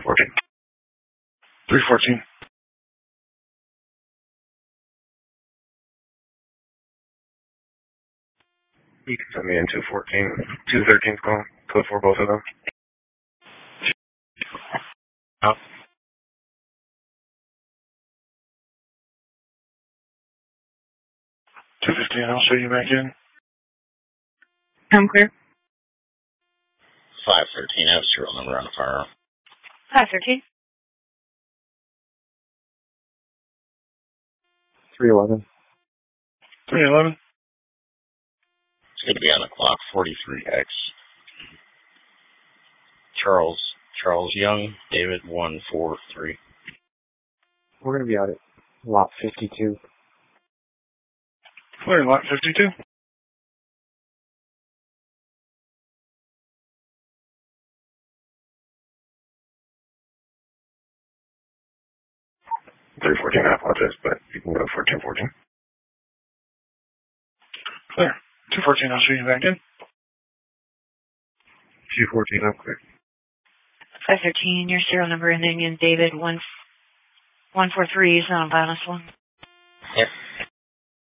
214. 314. You can send me in 214. 213's call. Code for both of them. Out. 215, I'll show you back in. I'm clear. 513, I have a serial number on the fire. 513. 311. 311. It's going to be on the clock, 43X. Charles Young, David 143. We're going to be out at lot 52. Clear, lot 52. Three 14, I apologize, but you can go 1414. Clear. 214, I'll show you back in. 214, I'm clear. 513, your serial number ending in David 143 is not a bonus one. Yep.